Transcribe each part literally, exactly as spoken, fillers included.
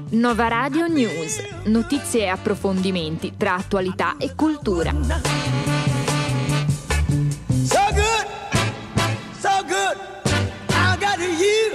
Nova Radio News, notizie e approfondimenti tra attualità e cultura. So good, so good, I got you.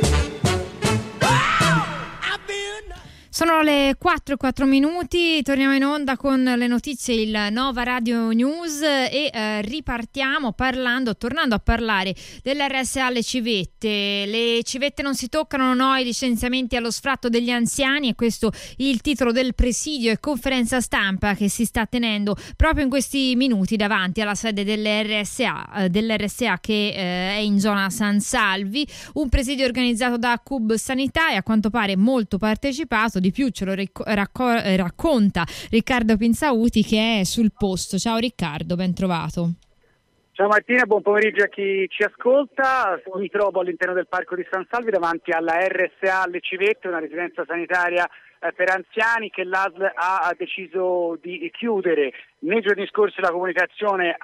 Sono le quattro e quattro minuti, torniamo in onda con le notizie, il Nova Radio News e eh, ripartiamo parlando, tornando a parlare dell'R S A alle civette. Le civette non si toccano, no ai licenziamenti allo sfratto degli anziani, e questo il titolo del presidio e conferenza stampa che si sta tenendo proprio in questi minuti davanti alla sede dell'R S A, eh, dell'R S A che eh, è in zona San Salvi, un presidio organizzato da C U B Sanità e a quanto pare molto partecipato. Di più ce lo racco- racco- racconta Riccardo Pinzauti, che è sul posto. Ciao Riccardo, ben trovato. Ciao Martina, buon pomeriggio a chi ci ascolta. Mi trovo all'interno del parco di San Salvi davanti alla R S A alle Civette, una residenza sanitaria eh, per anziani che l'A S L ha, ha deciso di chiudere. Nei giorni scorsi la comunicazione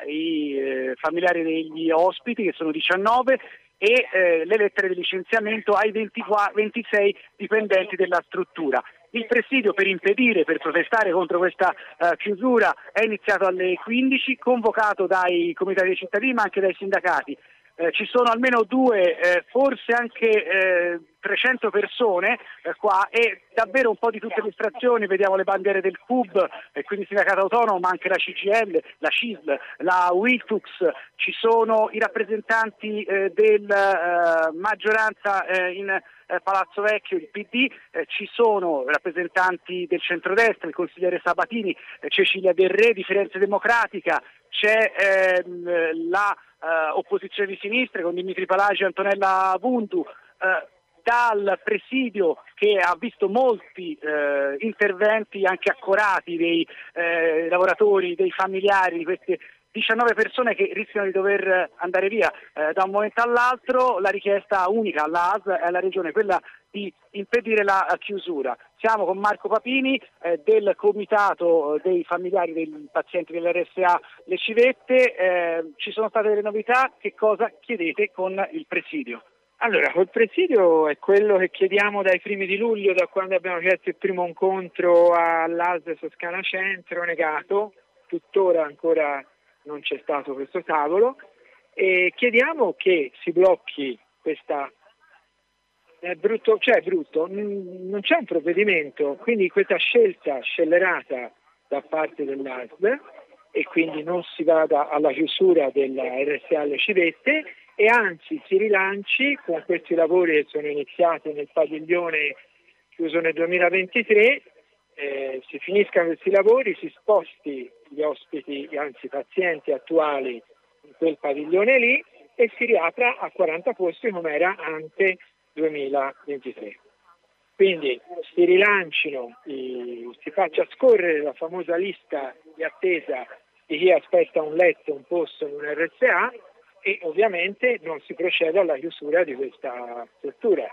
ai eh, familiari degli ospiti, che sono diciannove, e eh, le lettere di licenziamento ai ventiquattro, ventisei dipendenti della struttura. Il presidio, per impedire, per protestare contro questa uh, chiusura, è iniziato alle quindici, convocato dai comitati dei cittadini ma anche dai sindacati. Eh, ci sono almeno due, eh, forse anche eh, trecento persone eh, qua, e davvero un po' di tutte le frazioni. Vediamo le bandiere del C U B, e quindi il sindacato autonomo, ma anche la C G I L, la C I S L, la Wiltux, ci sono i rappresentanti eh, della eh, maggioranza eh, in eh, Palazzo Vecchio, il P D, eh, ci sono rappresentanti del centrodestra, il consigliere Sabatini, eh, Cecilia Del Re di Firenze Democratica, c'è ehm, la eh, opposizione di sinistra con Dimitri Palagi e Antonella Bundu. Eh, dal presidio, che ha visto molti eh, interventi anche accorati dei eh, lavoratori, dei familiari di queste diciannove persone che rischiano di dover andare via eh, da un momento all'altro, la richiesta unica all'A S L e alla Regione, quella di impedire la chiusura. Siamo con Marco Papini eh, del comitato dei familiari dei pazienti dell'R S A Le Civette. Eh, ci sono state delle novità, che cosa chiedete con il presidio? Allora, col presidio è quello che chiediamo dai primi di luglio, da quando abbiamo chiesto il primo incontro all'A S L Toscana Centro, negato, tuttora ancora non c'è stato questo tavolo, e chiediamo che si blocchi questa, è brutto, cioè è brutto, non c'è un provvedimento, quindi questa scelta scellerata da parte dell'A S L, e quindi non si vada alla chiusura della R S A alle Civette, e anzi si rilanci con questi lavori che sono iniziati nel padiglione chiuso nel duemilaventitré, eh, si finiscano questi lavori, si sposti gli ospiti, anzi i pazienti attuali in quel padiglione lì, e si riapra a quaranta posti come era ante duemilaventitré. Quindi si rilancino, i, si faccia scorrere la famosa lista di attesa di chi aspetta un letto, un posto in un R S A, e ovviamente non si procede alla chiusura di questa struttura.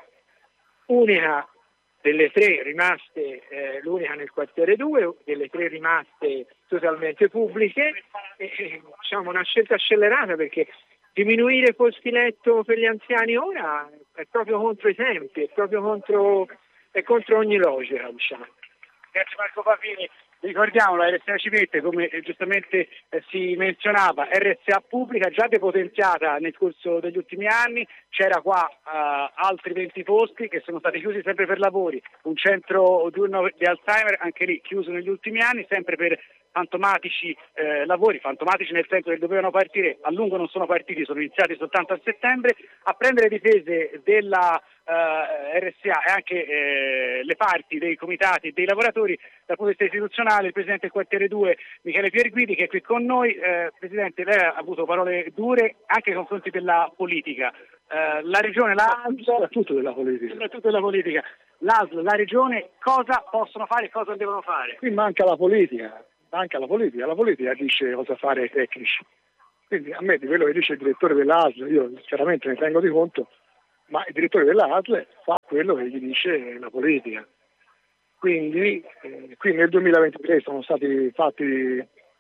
Unica delle tre rimaste, eh, l'unica nel quartiere due, delle tre rimaste totalmente pubbliche, e, diciamo una scelta scellerata, perché diminuire posti letto per gli anziani ora è proprio contro i tempi, è proprio contro, è contro ogni logica, diciamo. Grazie Marco Papini. Ricordiamo la R S A Civette, come giustamente eh, si menzionava, R S A pubblica, già depotenziata nel corso degli ultimi anni. C'era qua eh, altri venti posti che sono stati chiusi sempre per lavori, un centro diurno di Alzheimer anche lì chiuso negli ultimi anni, sempre per fantomatici eh, lavori, fantomatici nel senso che dovevano partire, a lungo non sono partiti, sono iniziati soltanto a settembre. A prendere le difese della eh, R S A e anche eh, le parti dei comitati e dei lavoratori dal punto di vista istituzionale, il Presidente del quartiere due Michele Pierguidi, che è qui con noi. Eh, Presidente, lei ha avuto parole dure anche nei confronti della politica. Eh, la Regione, la A S L, soprattutto della politica. Soprattutto della politica. L'A S L, la Regione, cosa possono fare e cosa devono fare? Qui manca la politica, manca la politica, la politica dice cosa fare ai tecnici. Quindi a me di quello che dice il direttore dell'A S L, io chiaramente ne tengo di conto, ma il direttore dell'A S L fa quello che gli dice la politica. Quindi eh, qui nel duemilaventitré sono stati fatti,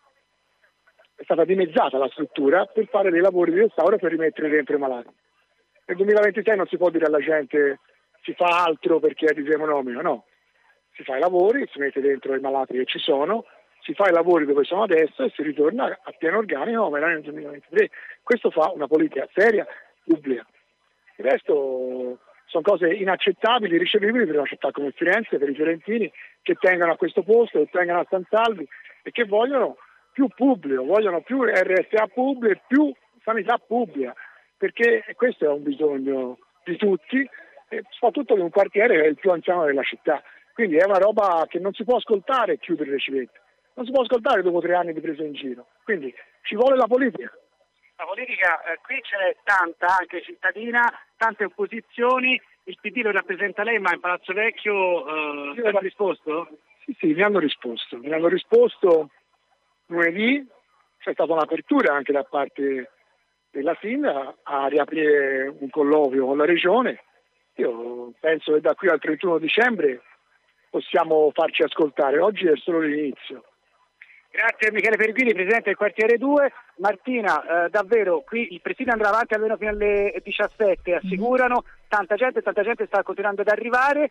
è stata dimezzata la struttura per fare dei lavori di restauro per rimettere dentro i malati. Nel duemilaventisei non si può dire alla gente si fa altro perché è di demonomio, no. si fa i lavori, si mette dentro i malati che ci sono, si fa i lavori dove sono adesso e si ritorna a pieno organico come era nel duemilaventitré. Questo fa una politica seria, pubblica. Il resto sono cose inaccettabili, irricevibili per una città come Firenze, per i fiorentini che tengono a questo posto, che tengono a San Salvi e che vogliono più pubblico, vogliono più R S A pubblico e più sanità pubblica, perché questo è un bisogno di tutti, e soprattutto di un quartiere che è il più anziano della città. Quindi è una roba che non si può ascoltare chiudere le civette, non si può ascoltare dopo tre anni di presa in giro. Quindi ci vuole la politica. La politica eh, qui c'è tanta, anche cittadina, tante opposizioni. Il P D lo rappresenta lei, ma in Palazzo Vecchio eh, ha risposto? Sì, sì, mi hanno risposto. Mi hanno risposto lunedì, c'è stata un'apertura anche da parte della sindaca a riaprire un colloquio con la regione. Io penso che da qui al trentuno dicembre possiamo farci ascoltare. Oggi è solo l'inizio. Grazie Michele Perugini, Presidente del Quartiere due. Martina, eh, davvero, qui il presidio andrà avanti almeno fino alle diciassette, assicurano, tanta gente, tanta gente sta continuando ad arrivare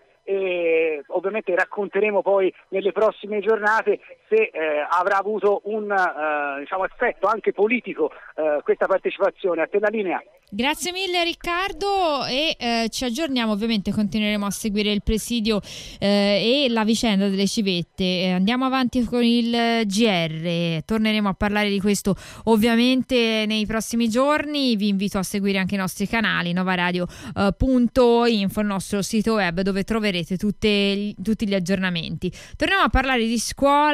e ovviamente racconteremo poi nelle prossime giornate se eh, avrà avuto un eh, diciamo, effetto anche politico eh, questa partecipazione. A te la linea. Grazie mille Riccardo e eh, ci aggiorniamo, ovviamente continueremo a seguire il presidio eh, e la vicenda delle civette. Eh, andiamo avanti con il G R, torneremo a parlare di questo ovviamente nei prossimi giorni. Vi invito a seguire anche i nostri canali novaradio punto info, il nostro sito web dove troverete tutte, tutti gli aggiornamenti. Torniamo a parlare di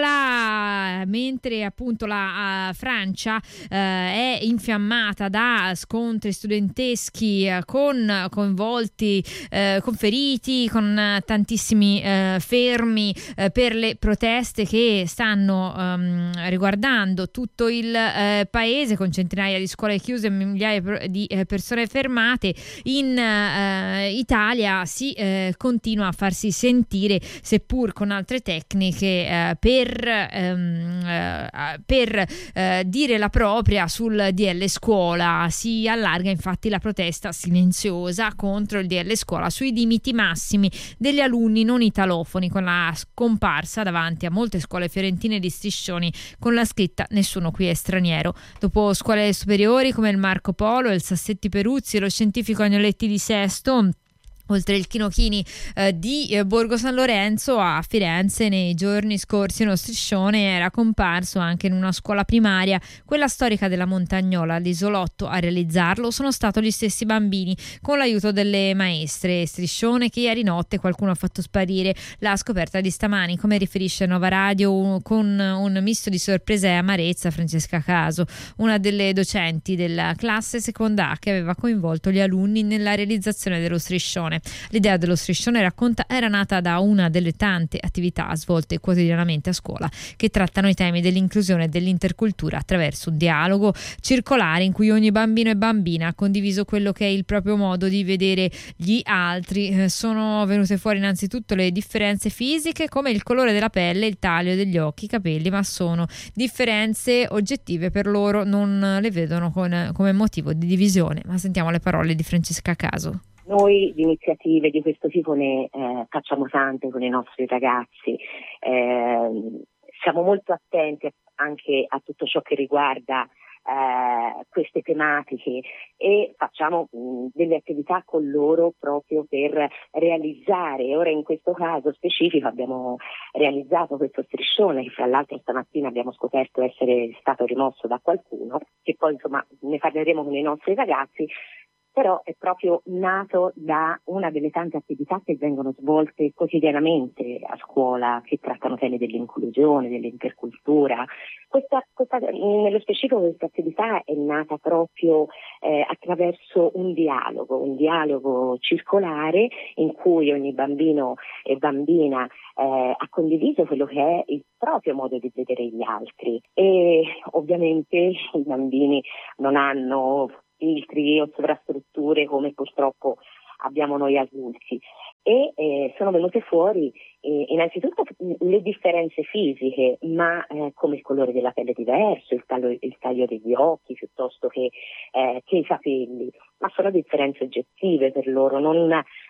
scuola mentre appunto la uh, Francia uh, è infiammata da scontri studenteschi eh, con coinvolti, eh, con feriti, con eh, tantissimi eh, fermi eh, per le proteste che stanno um, riguardando tutto il eh, paese, con centinaia di scuole chiuse e migliaia di eh, persone fermate. In eh, Italia si eh, continua a farsi sentire, seppur con altre tecniche, eh, per, ehm, eh, per eh, dire la propria sul D L scuola. Si allarga infatti la protesta silenziosa contro il D L scuola sui limiti massimi degli alunni non italofoni, con la scomparsa davanti a molte scuole fiorentine di striscioni con la scritta "Nessuno qui è straniero". Dopo scuole superiori come il Marco Polo, il Sassetti Peruzzi e lo Scientifico Agnoletti di Sesto, oltre il Chinochini eh, di eh, Borgo San Lorenzo, a Firenze nei giorni scorsi uno striscione era comparso anche in una scuola primaria, quella storica della Montagnola. L'isolotto a realizzarlo sono stati gli stessi bambini, con l'aiuto delle maestre. Striscione che ieri notte qualcuno ha fatto sparire. La scoperta di stamani, come riferisce Nova Radio, con un misto di sorpresa e amarezza, Francesca Caso, una delle docenti della classe seconda A che aveva coinvolto gli alunni nella realizzazione dello striscione. L'idea dello striscione, racconta, era nata da una delle tante attività svolte quotidianamente a scuola che trattano i temi dell'inclusione e dell'intercultura attraverso un dialogo circolare in cui ogni bambino e bambina ha condiviso quello che è il proprio modo di vedere gli altri. Eh, sono venute fuori innanzitutto le differenze fisiche, come il colore della pelle, il taglio degli occhi, i capelli, ma sono differenze oggettive, per loro non le vedono con, come motivo di divisione. Ma sentiamo le parole di Francesca Caso. Noi di iniziative di questo tipo ne eh, facciamo tante con i nostri ragazzi, eh, siamo molto attenti anche a tutto ciò che riguarda eh, queste tematiche e facciamo mh, delle attività con loro proprio per realizzare. Ora in questo caso specifico abbiamo realizzato questo striscione che fra l'altro stamattina abbiamo scoperto essere stato rimosso da qualcuno, che poi insomma ne parleremo con i nostri ragazzi. Però è proprio nato da una delle tante attività che vengono svolte quotidianamente a scuola, che trattano temi dell'inclusione, dell'intercultura. Questa, questa, nello specifico questa attività è nata proprio eh, attraverso un dialogo, un dialogo circolare in cui ogni bambino e bambina eh, ha condiviso quello che è il proprio modo di vedere gli altri, e ovviamente i bambini non hanno filtri o sovrastrutture come purtroppo abbiamo noi adulti, e eh, sono venute fuori eh, innanzitutto le differenze fisiche, ma eh, come il colore della pelle diverso, il taglio, il taglio degli occhi piuttosto che, eh, che i capelli, ma sono differenze oggettive per loro, non,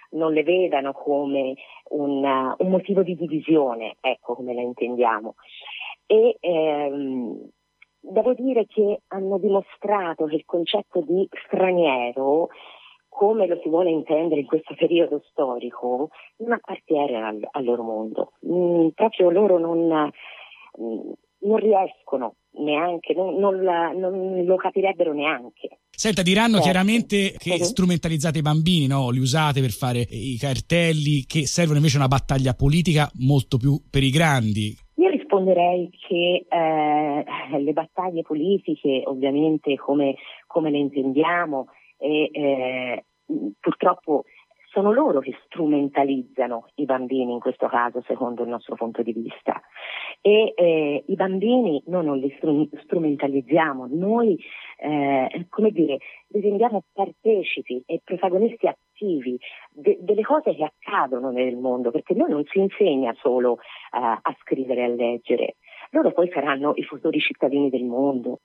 non le vedano come un, un motivo di divisione, ecco come la intendiamo. E ehm, devo dire che hanno dimostrato che il concetto di straniero, come lo si vuole intendere in questo periodo storico, non appartiene al, al loro mondo. Mm, proprio loro non, mm, non riescono neanche, non, non, non lo capirebbero neanche. Senta, diranno certo. chiaramente che uh-huh. strumentalizzate i bambini, no? Li usate per fare i cartelli, che servono invece a una battaglia politica molto più per i grandi. Io risponderei che eh, le battaglie politiche, ovviamente come, come le intendiamo, e eh, purtroppo sono loro che strumentalizzano i bambini in questo caso, secondo il nostro punto di vista. E eh, i bambini noi non li stru- strumentalizziamo, noi eh, come dire, li rendiamo partecipi e protagonisti attivi de- delle cose che accadono nel mondo, perché noi non si insegna solo uh, a scrivere e a leggere, loro poi saranno i futuri cittadini del mondo.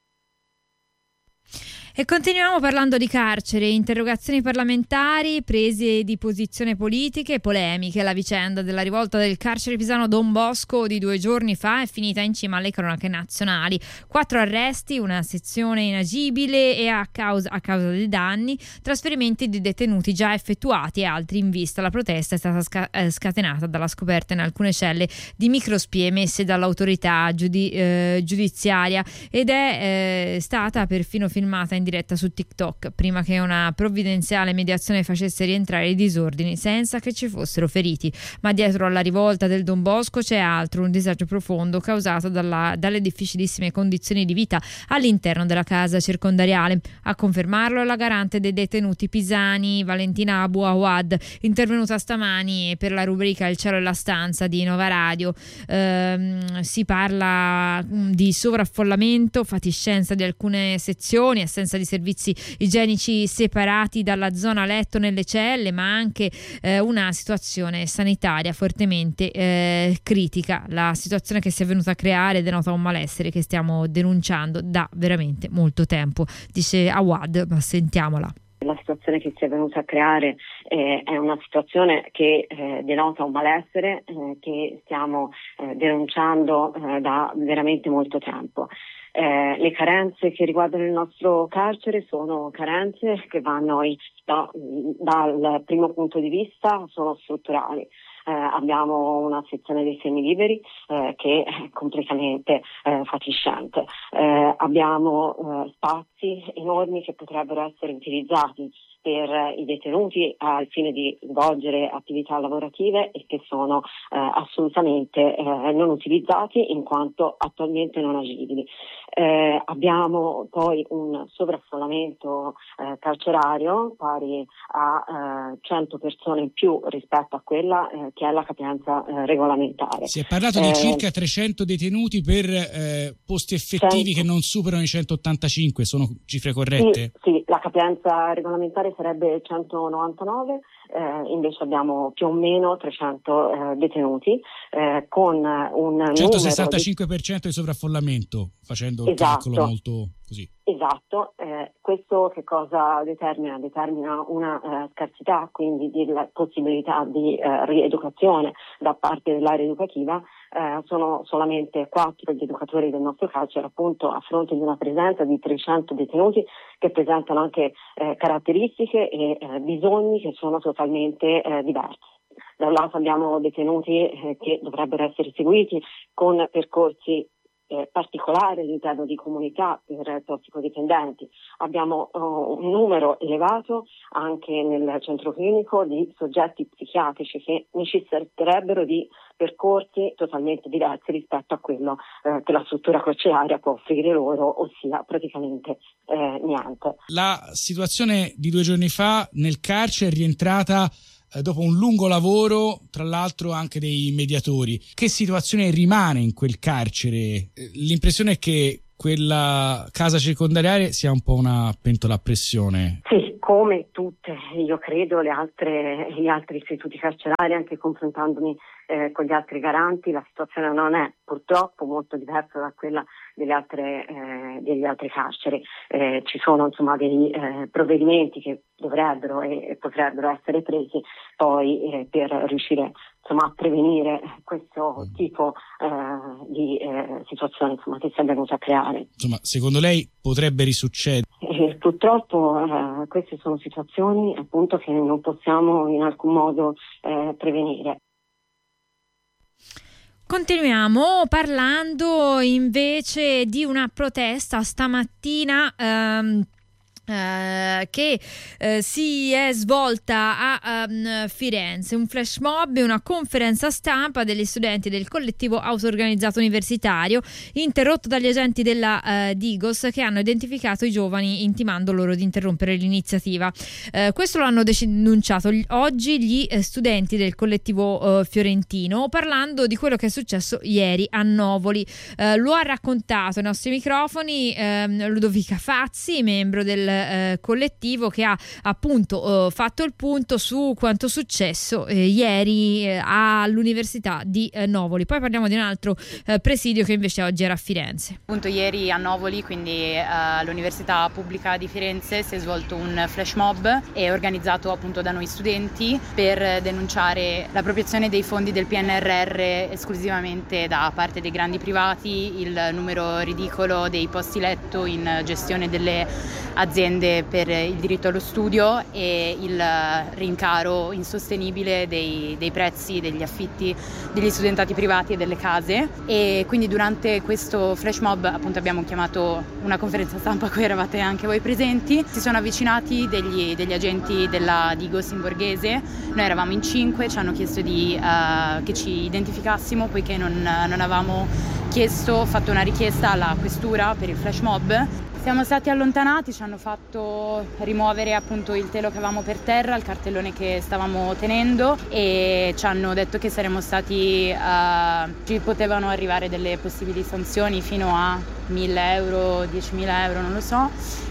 E continuiamo parlando di carcere, interrogazioni parlamentari, prese di posizione politiche e polemiche. La vicenda della rivolta del carcere pisano Don Bosco di due giorni fa è finita in cima alle cronache nazionali. Quattro arresti, una sezione inagibile e a causa, a causa dei danni, trasferimenti di detenuti già effettuati e altri in vista. La protesta è stata sca- eh, scatenata dalla scoperta in alcune celle di microspie emesse dall'autorità giudi- eh, giudiziaria ed è eh, stata perfino filmata in diretta su TikTok prima che una provvidenziale mediazione facesse rientrare i disordini senza che ci fossero feriti. Ma dietro alla rivolta del Don Bosco c'è altro, un disagio profondo causato dalla, dalle difficilissime condizioni di vita all'interno della casa circondariale. A confermarlo è la garante dei detenuti pisani, Valentina Abu Awad, intervenuta stamani per la rubrica Il cielo e la stanza di Nova Radio. Ehm, si parla di sovraffollamento, fatiscenza di alcune sezioni, assenza di servizi igienici separati dalla zona letto nelle celle, ma anche eh, una situazione sanitaria fortemente eh, critica. La situazione che si è venuta a creare denota un malessere che stiamo denunciando da veramente molto tempo, dice Awad, ma sentiamola. La situazione che si è venuta a creare eh, è una situazione che eh, denota un malessere eh, che stiamo eh, denunciando eh, da veramente molto tempo. Eh, le carenze che riguardano il nostro carcere sono carenze che vanno da, dal primo punto di vista sono strutturali. Eh, abbiamo una sezione dei semiliberi eh, che è completamente eh, fatiscente. Eh, abbiamo eh, spazi enormi che potrebbero essere utilizzati per i detenuti al fine di svolgere attività lavorative e che sono eh, assolutamente eh, non utilizzati in quanto attualmente non agibili. Eh, abbiamo poi un sovraffollamento eh, carcerario pari a eh, cento persone in più rispetto a quella eh, che è la capienza eh, regolamentare. Si è parlato di eh, circa trecento detenuti per eh, posti effettivi cento che non superano i centottantacinque, sono cifre corrette? Sì, sì, la capienza regolamentare sarebbe centonovantanove, eh, invece abbiamo più o meno trecento eh, detenuti eh, con un centosessantacinque per cento di... di sovraffollamento, facendo il esatto. calcolo molto così. Esatto, eh, questo che cosa determina? Determina una eh, scarsità, quindi di la possibilità di eh, rieducazione da parte dell'area educativa. Eh, sono solamente quattro gli educatori del nostro carcere, appunto a fronte di una presenza di trecento detenuti che presentano anche eh, caratteristiche e eh, bisogni che sono totalmente eh, diversi. Da un lato abbiamo detenuti eh, che dovrebbero essere seguiti con percorsi Eh, particolare all'interno di comunità per tossicodipendenti. Abbiamo uh, un numero elevato anche nel centro clinico di soggetti psichiatrici che necessiterebbero di percorsi totalmente diversi rispetto a quello eh, che la struttura carceraria può offrire loro, ossia praticamente eh, niente. La situazione di due giorni fa nel carcere è rientrata dopo un lungo lavoro, tra l'altro anche dei mediatori. Che situazione rimane in quel carcere? L'impressione è che quella casa circondariale sia un po' una pentola a pressione. Sì, come tutte, io credo, le altre, gli altri istituti carcerari, anche confrontandomi eh, con gli altri garanti, la situazione non è purtroppo molto diversa da quella delle altre, eh, degli altri carceri. Eh, ci sono insomma dei eh, provvedimenti che dovrebbero e, e potrebbero essere presi poi eh, per riuscire insomma a prevenire questo tipo eh, di eh, situazione insomma che si è venuta a creare. Insomma, secondo lei potrebbe risuccedere? E purtroppo eh, queste sono situazioni appunto che non possiamo in alcun modo eh, prevenire. Continuiamo parlando invece di una protesta stamattina ehm, Uh, che uh, si è svolta a um, Firenze, un flash mob e una conferenza stampa degli studenti del collettivo auto-organizzato universitario, interrotto dagli agenti della uh, Digos, che hanno identificato i giovani intimando loro di interrompere l'iniziativa. Uh, questo lo hanno denunciato gli, oggi gli uh, studenti del collettivo uh, fiorentino, parlando di quello che è successo ieri a Novoli. Uh, lo ha raccontato ai nostri microfoni uh, Ludovica Fazzi, membro del Eh, collettivo, che ha appunto eh, fatto il punto su quanto successo eh, ieri eh, all'Università di eh, Novoli. Poi parliamo di un altro eh, presidio che invece oggi era a Firenze. Appunto ieri a Novoli, quindi eh, all'Università Pubblica di Firenze, si è svolto un flash mob e organizzato appunto da noi studenti per denunciare l'appropriazione dei fondi del P N R R esclusivamente da parte dei grandi privati, il numero ridicolo dei posti letto in gestione delle aziende per il diritto allo studio e il rincaro insostenibile dei, dei prezzi degli affitti degli studentati privati e delle case. E quindi durante questo flash mob appunto abbiamo chiamato una conferenza stampa a cui eravate anche voi presenti. Si sono avvicinati degli, degli agenti della Digos in Borghese, noi eravamo in cinque, ci hanno chiesto di, uh, che ci identificassimo poiché non, non avevamo chiesto, fatto una richiesta alla questura per il flash mob. Siamo stati allontanati, ci hanno fatto rimuovere appunto il telo che avevamo per terra, il cartellone che stavamo tenendo, e ci hanno detto che saremmo stati, uh, ci potevano arrivare delle possibili sanzioni fino a mille euro, diecimila euro, non lo so.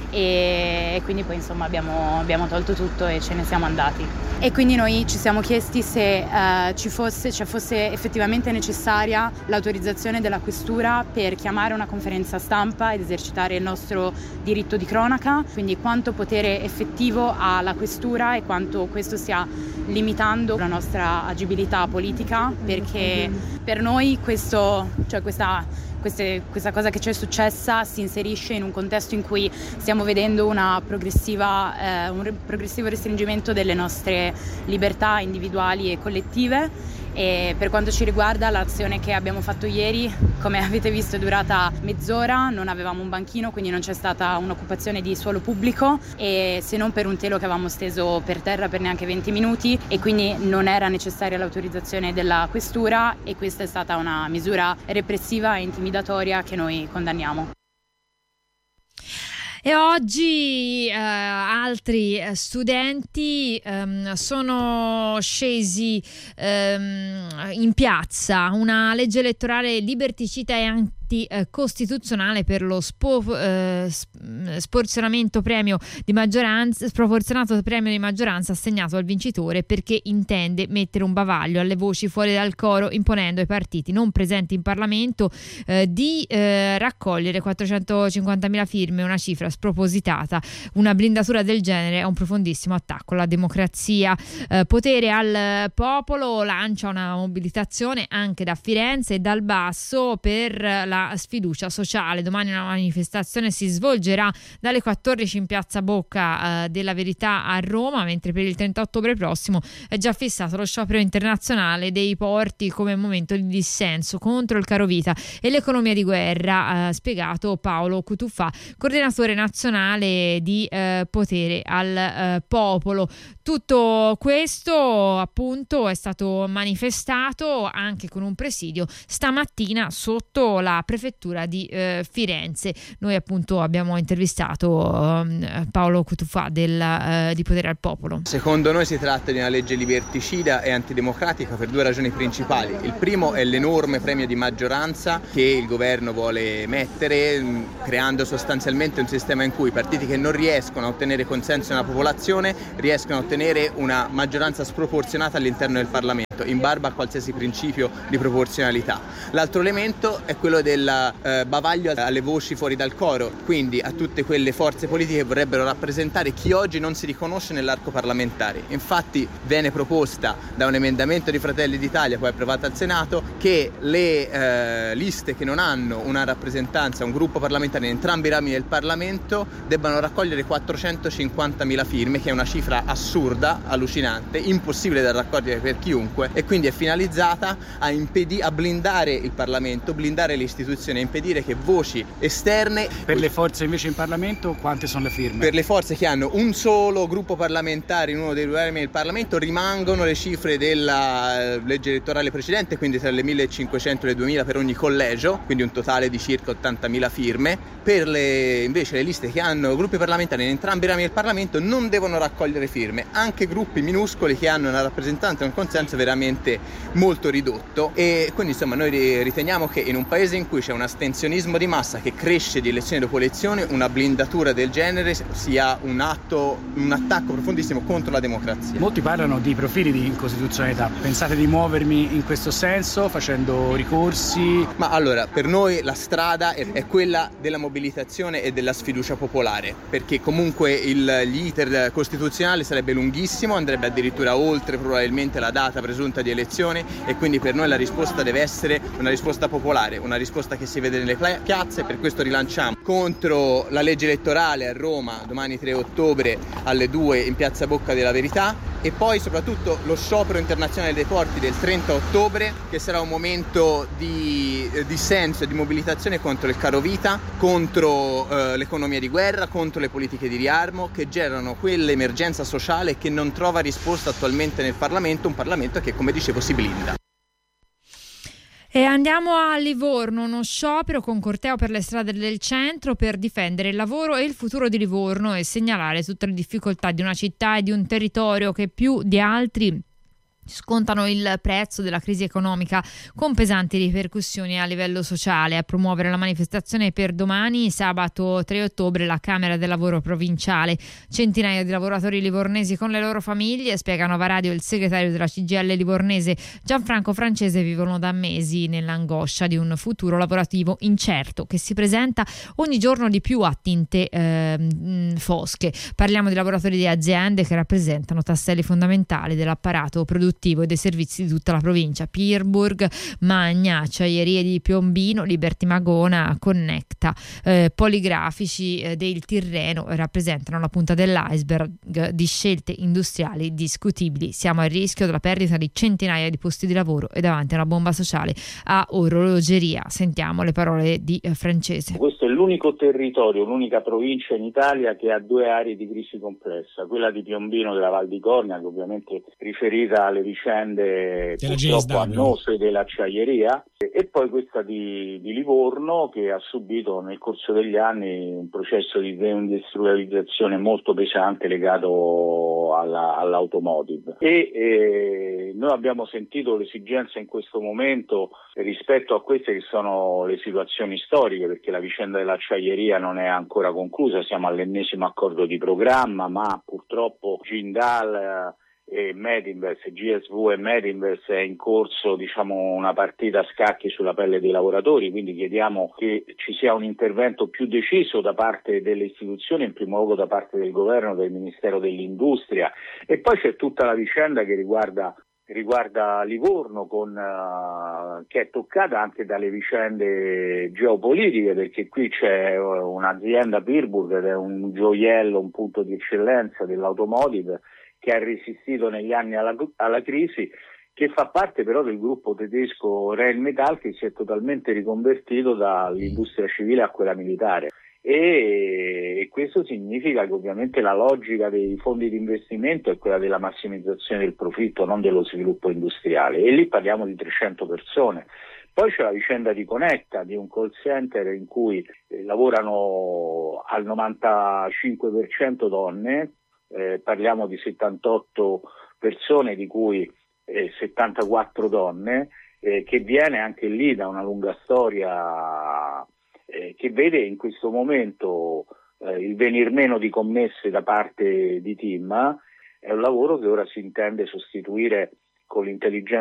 E quindi poi insomma abbiamo, abbiamo tolto tutto e ce ne siamo andati. E quindi noi ci siamo chiesti se uh, ci fosse, cioè fosse effettivamente necessaria l'autorizzazione della questura per chiamare una conferenza stampa ed esercitare il nostro diritto di cronaca, quindi quanto potere effettivo ha la questura e quanto questo stia limitando la nostra agibilità politica, perché per noi questo, cioè questa Queste, questa cosa che ci è successa si inserisce in un contesto in cui stiamo vedendo una progressiva, eh, un re- progressivo restringimento delle nostre libertà individuali e collettive. E per quanto ci riguarda, l'azione che abbiamo fatto ieri, come avete visto, è durata mezz'ora, non avevamo un banchino, quindi non c'è stata un'occupazione di suolo pubblico, e se non per un telo che avevamo steso per terra per neanche venti minuti, e quindi non era necessaria l'autorizzazione della questura, e questa è stata una misura repressiva e intimidatoria che noi condanniamo. E oggi eh, altri studenti ehm, sono scesi ehm, in piazza. Una legge elettorale liberticida e anti costituzionale per lo spo, eh, sporzionamento premio di maggioranza sproporzionato premio di maggioranza assegnato al vincitore, perché intende mettere un bavaglio alle voci fuori dal coro, imponendo ai partiti non presenti in Parlamento eh, di eh, raccogliere quattrocentocinquantamila firme, una cifra spropositata. Una blindatura del genere è un profondissimo attacco alla democrazia. Eh, potere al popolo lancia una mobilitazione anche da Firenze e dal basso per la sfiducia sociale. Domani una manifestazione si svolgerà dalle quattordici in piazza Bocca eh, della Verità a Roma, mentre per il trenta ottobre prossimo è già fissato lo sciopero internazionale dei porti come momento di dissenso contro il carovita e l'economia di guerra, eh, spiegato Paolo Cutufà, coordinatore nazionale di eh, Potere al eh, Popolo. Tutto questo appunto è stato manifestato anche con un presidio stamattina sotto la prefettura di eh, Firenze. Noi appunto abbiamo intervistato eh, Paolo Cutufà del, eh, di Potere al Popolo. Secondo noi si tratta di una legge liberticida e antidemocratica per due ragioni principali. Il primo è l'enorme premio di maggioranza che il governo vuole mettere, creando sostanzialmente un sistema in cui i partiti che non riescono a ottenere consenso nella popolazione riescono a ottenere una maggioranza sproporzionata all'interno del Parlamento, in barba a qualsiasi principio di proporzionalità. L'altro elemento è quello del eh, bavaglio alle voci fuori dal coro, quindi a tutte quelle forze politiche che vorrebbero rappresentare chi oggi non si riconosce nell'arco parlamentare. Infatti viene proposta da un emendamento di Fratelli d'Italia, poi approvato al Senato, che le eh, liste che non hanno una rappresentanza, un gruppo parlamentare in entrambi i rami del Parlamento debbano raccogliere quattrocentocinquantamila firme, che è una cifra assurda, allucinante, impossibile da raccogliere per chiunque, e quindi è finalizzata a, impedi- a blindare il Parlamento, blindare le istituzioni, a impedire che voci esterne... Per le forze invece in Parlamento quante sono le firme? Per le forze che hanno un solo gruppo parlamentare in uno dei due rami del Parlamento rimangono le cifre della legge elettorale precedente, quindi tra le millecinquecento e le duemila per ogni collegio, quindi un totale di circa ottantamila firme. Per le, invece le liste che hanno gruppi parlamentari in entrambi i rami del Parlamento non devono raccogliere firme, anche gruppi minuscoli che hanno una rappresentanza e un consenso veramente molto ridotto. E quindi insomma noi riteniamo che in un paese in cui c'è un astensionismo di massa che cresce di elezione dopo elezione, una blindatura del genere sia un atto, un attacco profondissimo contro la democrazia. Molti parlano di profili di incostituzionalità. Pensate di muovermi in questo senso facendo ricorsi? Ma allora, per noi la strada è, è quella della mobilitazione e della sfiducia popolare, perché comunque il, gli iter costituzionali sarebbe lunghissimo, andrebbe addirittura oltre probabilmente la data presunta di elezione, e quindi per noi la risposta deve essere una risposta popolare, una risposta che si vede nelle piazze. Per questo rilanciamo contro la legge elettorale a Roma domani tre ottobre alle due in Piazza Bocca della Verità, e poi soprattutto lo sciopero internazionale dei porti del trenta ottobre, che sarà un momento di dissenso e di mobilitazione contro il caro vita, contro eh, l'economia di guerra, contro le politiche di riarmo che generano quell'emergenza sociale che non trova risposta attualmente nel Parlamento, un Parlamento che, come dicevo, si blinda. E andiamo a Livorno, uno sciopero con corteo per le strade del centro per difendere il lavoro e il futuro di Livorno e segnalare tutte le difficoltà di una città e di un territorio che più di altri scontano il prezzo della crisi economica con pesanti ripercussioni a livello sociale. A promuovere la manifestazione per domani, sabato tre ottobre, la Camera del Lavoro Provinciale. Centinaia di lavoratori livornesi con le loro famiglie, spiega Nova Radio il segretario della C G I L livornese Gianfranco Francese, vivono da mesi nell'angoscia di un futuro lavorativo incerto che si presenta ogni giorno di più a tinte eh, fosche. Parliamo di lavoratori di aziende che rappresentano tasselli fondamentali dell'apparato produttivo e dei servizi di tutta la provincia: Pirburg, Magna, Acciaierie di Piombino, Liberty Magona, Connecta. Eh, poligrafici eh, del Tirreno rappresentano la punta dell'iceberg di scelte industriali discutibili. Siamo a rischio della perdita di centinaia di posti di lavoro e davanti a una bomba sociale a orologeria. Sentiamo le parole di eh, Francese. Questo è l'unico territorio, l'unica provincia in Italia che ha due aree di crisi complessa, quella di Piombino della Val di Cornia, che ovviamente è riferita alle vicende purtroppo annose dell'acciaieria, e poi questa di, di Livorno, che ha subito nel corso degli anni un processo di deindustrializzazione molto pesante legato alla, all'automotive. E eh, noi abbiamo sentito l'esigenza in questo momento, rispetto a queste che sono le situazioni storiche, perché la vicenda dell'acciaieria non è ancora conclusa, siamo all'ennesimo accordo di programma, ma purtroppo Jindal e Medinvest, G S V e Medinvest è in corso, diciamo, una partita a scacchi sulla pelle dei lavoratori, quindi chiediamo che ci sia un intervento più deciso da parte delle istituzioni, in primo luogo da parte del governo, del Ministero dell'Industria. E poi c'è tutta la vicenda che riguarda riguarda Livorno, con, uh, che è toccata anche dalle vicende geopolitiche, perché qui c'è un'azienda Pirburg ed è un gioiello, un punto di eccellenza dell'automotive, che ha resistito negli anni alla, alla crisi, che fa parte però del gruppo tedesco Rheinmetall, che si è totalmente riconvertito dall'industria civile a quella militare. E, e questo significa che ovviamente la logica dei fondi di investimento è quella della massimizzazione del profitto, non dello sviluppo industriale, e lì parliamo di trecento persone. Poi c'è la vicenda di Connetta, di un call center in cui eh, lavorano al novantacinque per cento donne, eh, parliamo di settantotto persone di cui eh, settantaquattro donne, eh, che viene anche lì da una lunga storia eh, che vede in questo momento eh, il venir meno di commesse da parte di T I M. È un lavoro che ora si intende sostituire con l'intelligenza